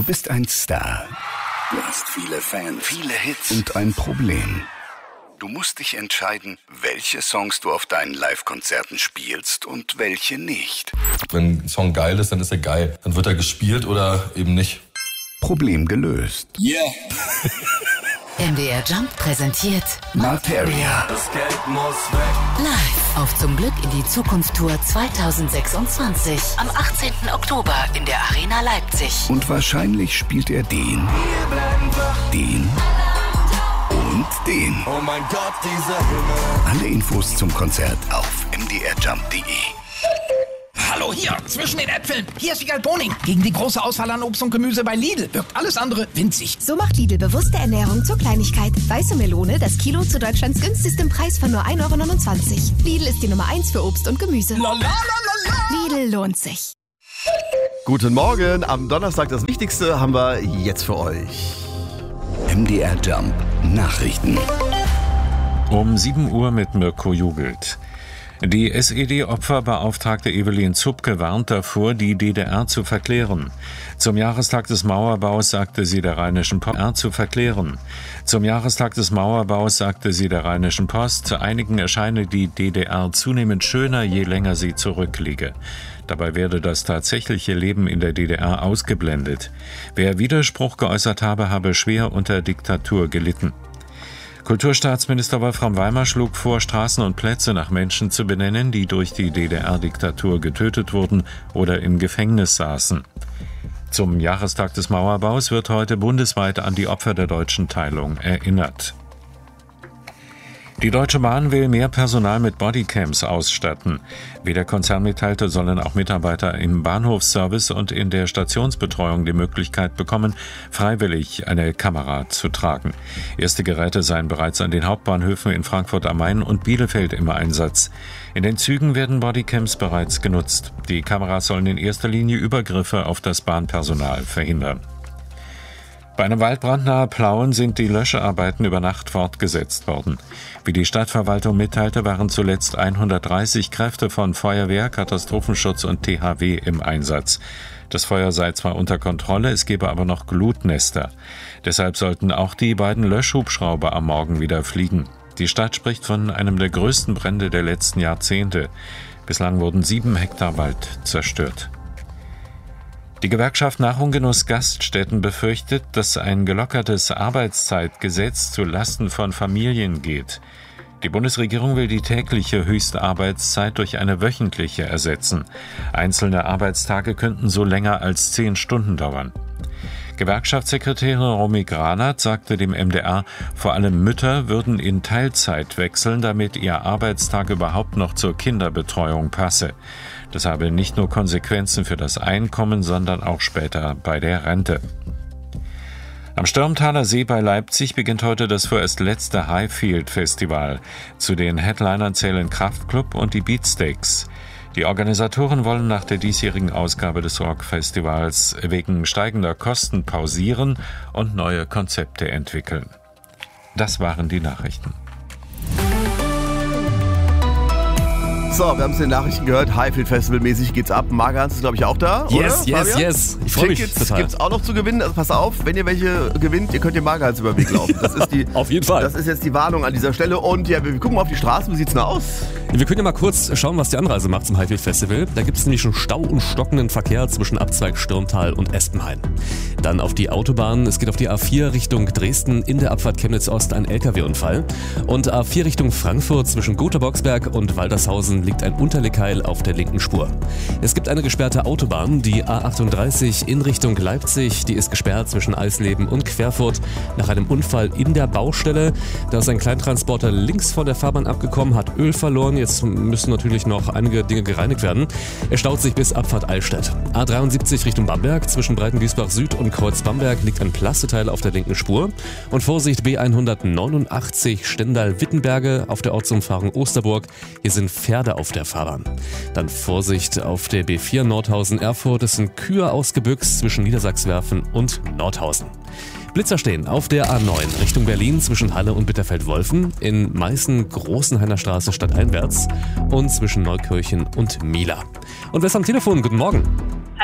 bist ein Star. Du hast viele Fans, viele Hits und ein Problem. Du musst dich entscheiden, welche Songs du auf deinen Live-Konzerten spielst und welche nicht. Wenn ein Song geil ist, dann ist er geil. Dann wird er gespielt oder eben nicht. Problem gelöst. Yeah! MDR Jump präsentiert Materia. Das Geld muss weg. Live auf Zum Glück in die Zukunft Tour 2026 am 18. Oktober in der Arena Leipzig. Und wahrscheinlich spielt er den und den. Oh mein Gott, dieser Himmel. Alle Infos zum Konzert auf mdrjump.de. Hallo, hier, zwischen den Äpfeln. Hier ist Wiegald Boning. Gegen die große Auswahl an Obst und Gemüse bei Lidl wirkt alles andere winzig. So macht Lidl bewusste Ernährung zur Kleinigkeit. Weiße Melone, das Kilo zu Deutschlands günstigstem Preis von nur 1,29 €. Lidl ist die Nummer 1 für Obst und Gemüse. Lidl lohnt sich. Guten Morgen, am Donnerstag das Wichtigste haben wir jetzt für euch. MDR Jump Nachrichten. Um 7 Uhr mit Mirko Jugelt. Die SED-Opferbeauftragte Evelyn Zupke warnt davor, die DDR zu verklären. Zum Jahrestag des Mauerbaus sagte sie der Rheinischen Post, einigen erscheine die DDR zunehmend schöner, je länger sie zurückliege. Dabei werde das tatsächliche Leben in der DDR ausgeblendet. Wer Widerspruch geäußert habe schwer unter Diktatur gelitten. Kulturstaatsminister Wolfram Weimer schlug vor, Straßen und Plätze nach Menschen zu benennen, die durch die DDR-Diktatur getötet wurden oder im Gefängnis saßen. Zum Jahrestag des Mauerbaus wird heute bundesweit an die Opfer der deutschen Teilung erinnert. Die Deutsche Bahn will mehr Personal mit Bodycams ausstatten. Wie der Konzern mitteilte, sollen auch Mitarbeiter im Bahnhofsservice und in der Stationsbetreuung die Möglichkeit bekommen, freiwillig eine Kamera zu tragen. Erste Geräte seien bereits an den Hauptbahnhöfen in Frankfurt am Main und Bielefeld im Einsatz. In den Zügen werden Bodycams bereits genutzt. Die Kameras sollen in erster Linie Übergriffe auf das Bahnpersonal verhindern. Bei einem Waldbrand nahe Plauen sind die Löscharbeiten über Nacht fortgesetzt worden. Wie die Stadtverwaltung mitteilte, waren zuletzt 130 Kräfte von Feuerwehr, Katastrophenschutz und THW im Einsatz. Das Feuer sei zwar unter Kontrolle, es gebe aber noch Glutnester. Deshalb sollten auch die beiden Löschhubschrauber am Morgen wieder fliegen. Die Stadt spricht von einem der größten Brände der letzten Jahrzehnte. Bislang wurden 7 Hektar Wald zerstört. Die Gewerkschaft Nahrungsgenuss Gaststätten befürchtet, dass ein gelockertes Arbeitszeitgesetz zu Lasten von Familien geht. Die Bundesregierung will die tägliche höchste Arbeitszeit durch eine wöchentliche ersetzen. Einzelne Arbeitstage könnten so länger als 10 Stunden dauern. Gewerkschaftssekretärin Romy Granat sagte dem MDR, vor allem Mütter würden in Teilzeit wechseln, damit ihr Arbeitstag überhaupt noch zur Kinderbetreuung passe. Das habe nicht nur Konsequenzen für das Einkommen, sondern auch später bei der Rente. Am Stürmtaler See bei Leipzig beginnt heute das vorerst letzte Highfield Festival. Zu den Headlinern zählen Kraftklub und die Beatsteaks. Die Organisatoren wollen nach der diesjährigen Ausgabe des Rockfestivals wegen steigender Kosten pausieren und neue Konzepte entwickeln. Das waren die Nachrichten. So, wir haben es in den Nachrichten gehört, Highfield Festival mäßig geht's ab. Margans ist, glaube ich, auch da, yes, oder? Yes. Ich freue mich total. Gibt's auch noch zu gewinnen. Also pass auf, wenn ihr welche gewinnt, ihr könnt ihr Margans über den Weg laufen. Das ist die, auf jeden Fall. Das ist jetzt die Warnung an dieser Stelle. Und ja, wir gucken mal auf die Straßen. Wie sieht's denn aus? Wir können ja mal kurz schauen, was die Anreise macht zum Highfield Festival. Da gibt es nämlich schon Stau und stockenden Verkehr zwischen Abzweig Stürmtal und Espenhain. Dann auf die Autobahn. Es geht auf die A4 Richtung Dresden, in der Abfahrt Chemnitz-Ost ein LKW-Unfall. Und A4 Richtung Frankfurt zwischen Gotha-Boxberg und Waltershausen liegt ein Unterlegkeil auf der linken Spur. Es gibt eine gesperrte Autobahn, die A38 in Richtung Leipzig. Die ist gesperrt zwischen Eisleben und Querfurt nach einem Unfall in der Baustelle. Da ist ein Kleintransporter links von der Fahrbahn abgekommen, hat Öl verloren. Jetzt müssen natürlich noch einige Dinge gereinigt werden. Er staut sich bis Abfahrt Allstedt. A73 Richtung Bamberg. Zwischen Breitenduisburg Süd und Kreuz Bamberg liegt ein Plasteteil auf der linken Spur. Und Vorsicht, B189 Stendal-Wittenberge auf der Ortsumfahrung Osterburg. Hier sind Pferde auf der Fahrbahn. Dann Vorsicht auf der B4 Nordhausen-Erfurt. Es sind Kühe ausgebüxt zwischen Niedersachswerfen und Nordhausen. Blitzer stehen auf der A9 Richtung Berlin zwischen Halle und Bitterfeld-Wolfen, in Meißen Großenhainer Straße stadteinwärts und zwischen Neukirchen und Mila. Und wer ist am Telefon? Guten Morgen. Hallo,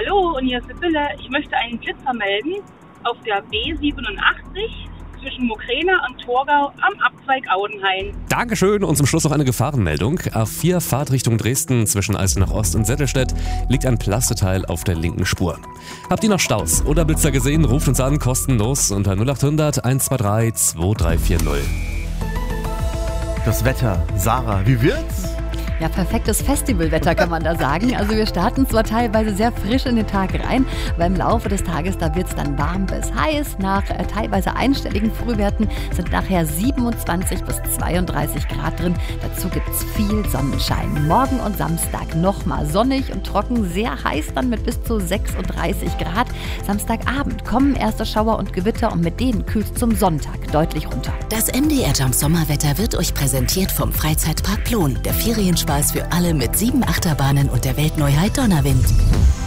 Hallo, hier ist Sibylle. Ich möchte einen Blitzer melden auf der B87 zwischen Mukrena und Torgau am Abzweig Audenhain. Dankeschön und zum Schluss noch eine Gefahrenmeldung. A4 Fahrtrichtung Dresden zwischen Eisenach Ost und Sättelstedt liegt ein Plasteteil auf der linken Spur. Habt ihr noch Staus oder Blitzer gesehen? Ruft uns an, kostenlos unter 0800 123 2340. Das Wetter. Sarah, wie wird's? Ja, perfektes Festivalwetter kann man da sagen. Also wir starten zwar teilweise sehr frisch in den Tag rein, aber im Laufe des Tages, da wird es dann warm bis heiß. Nach teilweise einstelligen Frühwerten sind nachher 27 bis 32 Grad drin. Dazu gibt es viel Sonnenschein. Morgen und Samstag nochmal sonnig und trocken, sehr heiß dann mit bis zu 36 Grad. Samstagabend kommen erste Schauer und Gewitter und mit denen kühlt es zum Sonntag deutlich runter. Das MDR Jump Sommerwetter wird euch präsentiert vom Freizeitpark Plon, der Ferienspaß für alle mit 7 Achterbahnen und der Weltneuheit Donnerwind.